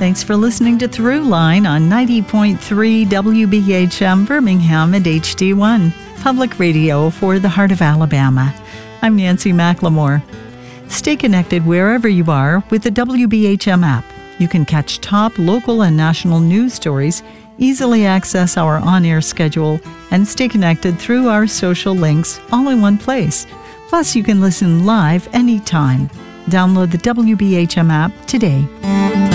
Thanks for listening to Throughline on 90.3 WBHM Birmingham and HD1, public radio for the heart of Alabama. I'm Nancy McLemore. Stay connected wherever you are with the WBHM app. You can catch top local and national news stories, easily access our on-air schedule, and stay connected through our social links all in one place. Plus, you can listen live anytime. Download the WBHM app today.